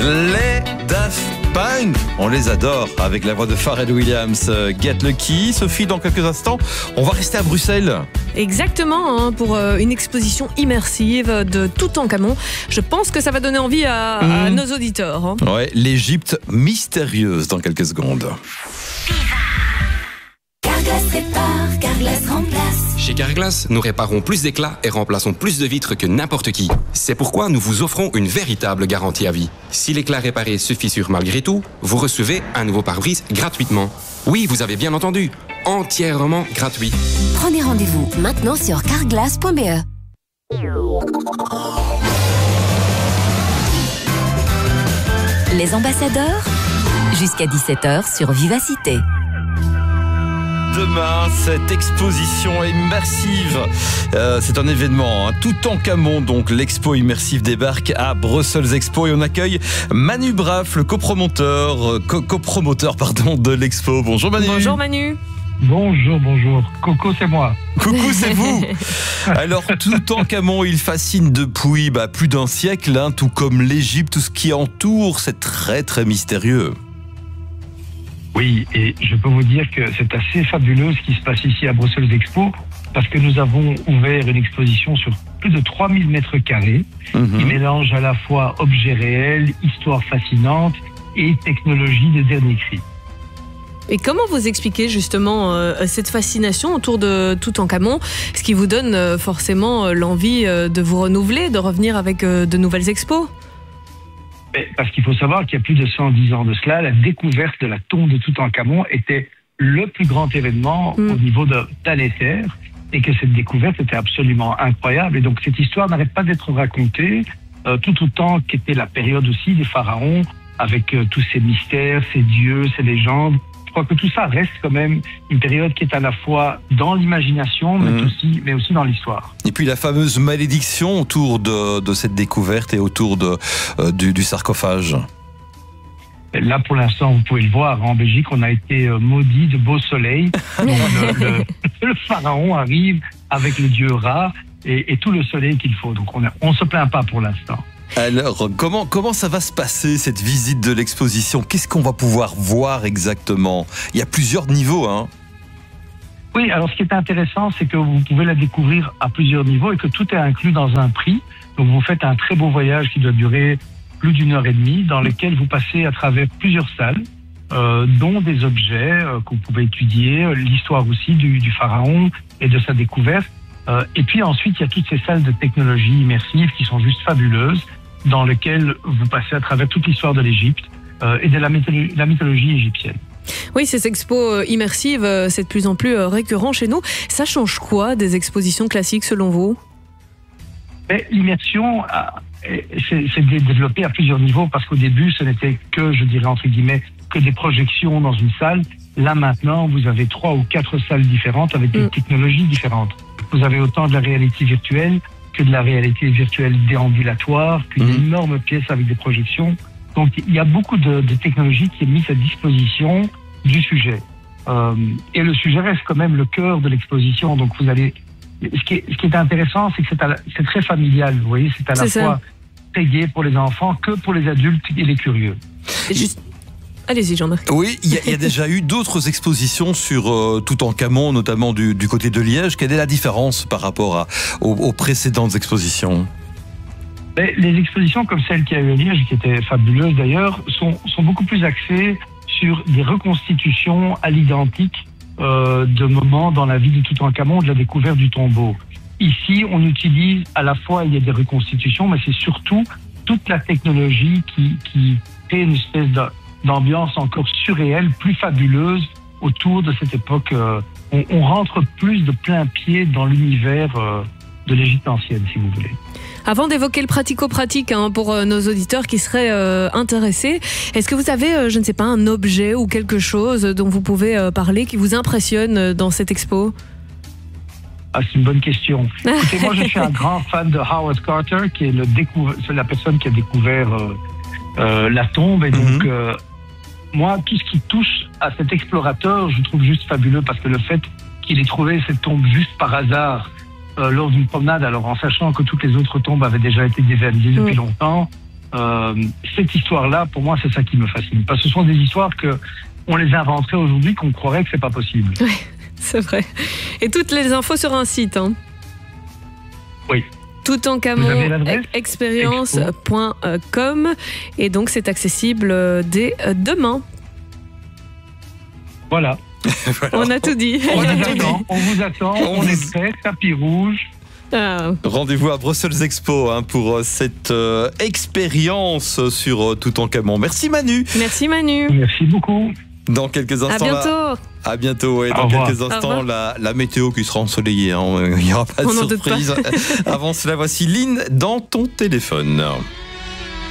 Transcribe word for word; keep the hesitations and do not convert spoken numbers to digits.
Les Daft Punk, on les adore, avec la voix de Pharrell Williams. Get Lucky. Sophie, dans quelques instants, on va rester à Bruxelles. Exactement, hein, pour euh, une exposition immersive de Toutankhamon. Je pense que ça va donner envie à, mmh. à nos auditeurs. Hein. Ouais, l'Égypte mystérieuse dans quelques secondes. Carglass répare, Carglass remplace. Chez Carglass, nous réparons plus d'éclats et remplaçons plus de vitres que n'importe qui. C'est pourquoi nous vous offrons une véritable garantie à vie. Si l'éclat réparé se fissure malgré tout, vous recevez un nouveau pare-brise gratuitement. Oui, vous avez bien entendu, entièrement gratuit. Prenez rendez-vous maintenant sur carglass point b e. Les ambassadeurs, jusqu'à dix-sept heures sur Vivacité. Demain, cette exposition immersive, euh, c'est un événement, hein. Toutankhamon, donc l'expo immersive débarque à Brussels Expo et on accueille Manu Braff, le copromoteur, co- copromoteur pardon, de l'expo. Bonjour Manu. Bonjour Manu. Bonjour, bonjour. Coco, c'est moi. Coucou, c'est vous. Alors, Toutankhamon, il fascine depuis bah, plus d'un siècle, hein, tout comme l'Égypte, tout ce qui entoure, c'est très très mystérieux. Oui, et je peux vous dire que c'est assez fabuleux ce qui se passe ici à Brussels Expo, parce que nous avons ouvert une exposition sur plus de trois mille mètres carrés, mmh. qui mélange à la fois objets réels, histoire fascinante et technologie des derniers cris. Et comment vous expliquez justement euh, cette fascination autour de Toutankhamon, ce qui vous donne euh, forcément euh, l'envie euh, de vous renouveler, de revenir avec euh, de nouvelles expos ? Parce qu'il faut savoir qu'il y a plus de cent dix ans de cela, la découverte de la tombe de Toutankhamon était le plus grand événement mmh. au niveau de planétaire, et que cette découverte était absolument incroyable. Et donc cette histoire n'arrête pas d'être racontée, euh, tout autant qu'était la période aussi des pharaons, avec euh, tous ces mystères, ces dieux, ces légendes. Je crois que tout ça reste quand même une période qui est à la fois dans l'imagination, mais, mmh. aussi, mais aussi dans l'histoire. Et puis la fameuse malédiction autour de, de cette découverte et autour de, euh, du, du sarcophage. Là, pour l'instant, vous pouvez le voir, en Belgique, on a été maudit de beau soleil. Donc, le, le, le pharaon arrive avec le dieu Ra et, et tout le soleil qu'il faut. Donc on ne se plaint pas pour l'instant. Alors, comment, comment ça va se passer, cette visite de l'exposition ? Qu'est-ce qu'on va pouvoir voir exactement ? Il y a plusieurs niveaux, hein ? Oui, alors ce qui est intéressant, c'est que vous pouvez la découvrir à plusieurs niveaux et que tout est inclus dans un prix. Donc vous faites un très beau voyage qui doit durer plus d'une heure et demie, dans lequel vous passez à travers plusieurs salles, euh, dont des objets euh, que vous pouvez étudier, l'histoire aussi du, du pharaon et de sa découverte. Euh, et puis ensuite, il y a toutes ces salles de technologie immersive qui sont juste fabuleuses, dans lequel vous passez à travers toute l'histoire de l'Égypte euh, et de la mythologie, la mythologie égyptienne. Oui, ces expos immersives, c'est de plus en plus récurrent chez nous. Ça change quoi des expositions classiques selon vous ? Mais l'immersion s'est développée à plusieurs niveaux, parce qu'au début, ce n'était que, je dirais entre guillemets, que des projections dans une salle. Là maintenant, vous avez trois ou quatre salles différentes avec des mmh. technologies différentes. Vous avez autant de la réalité virtuelle que de la réalité virtuelle déambulatoire, puis mmh. d'énormes pièces avec des projections. Donc il y a beaucoup de, de technologie qui est mise à disposition du sujet. Euh, et le sujet reste quand même le cœur de l'exposition. Donc vous allez... Ce qui est, ce qui est intéressant, c'est que c'est, à la, c'est très familial. Vous voyez, c'est à la c'est fois ça. Très gai pour les enfants que pour les adultes et les curieux. Juste... Allez-y, Jean-Marc. Oui, il y, y a déjà eu d'autres expositions sur euh, Toutankhamon, notamment du, du côté de Liège. Quelle est la différence par rapport à, aux, aux précédentes expositions ? Mais les expositions comme celle qui a eu à Liège, qui était fabuleuse d'ailleurs, sont, sont beaucoup plus axées sur des reconstitutions à l'identique euh, de moments dans la vie de Toutankhamon, de la découverte du tombeau. Ici, on utilise à la fois, il y a des reconstitutions, mais c'est surtout toute la technologie qui, qui crée une espèce de d'ambiance encore surréelle, plus fabuleuse autour de cette époque. Euh, on, on rentre plus de plein pied dans l'univers euh, de l'Égypte ancienne, si vous voulez. Avant d'évoquer le pratico-pratique hein, pour euh, nos auditeurs qui seraient euh, intéressés, est-ce que vous avez, euh, je ne sais pas, un objet ou quelque chose dont vous pouvez euh, parler qui vous impressionne euh, dans cette expo ? Ah, c'est une bonne question. Écoutez, moi, je suis un grand fan de Howard Carter, qui est le découv- c'est la personne qui a découvert euh, euh, la tombe, et donc... Mm-hmm. Euh, Moi, tout ce qui touche à cet explorateur, je trouve juste fabuleux, parce que le fait qu'il ait trouvé cette tombe juste par hasard euh, lors d'une promenade, alors en sachant que toutes les autres tombes avaient déjà été dévalisées depuis mmh. longtemps, euh, cette histoire-là, pour moi, c'est ça qui me fascine. Parce que ce sont des histoires que on les inventerait aujourd'hui, qu'on croirait que c'est pas possible. Oui, c'est vrai. Et toutes les infos sur un site. Hein. Oui. Toutankhamon expérience point com et donc c'est accessible dès demain. Voilà. Voilà. On a tout dit. On, on, vous, attend, on vous attend, on, on est prêts, tapis rouge. Ah. Rendez-vous à Brussels Expo hein, pour euh, cette euh, expérience sur euh, Toutankhamon. Merci Manu. Merci Manu. Merci beaucoup. Dans quelques instants. À bientôt. Là, à bientôt. Ouais, dans quelques instants, la, la météo qui sera ensoleillée. Hein, il n'y aura pas de on surprise. Avant cela, voici Lynn dans ton téléphone.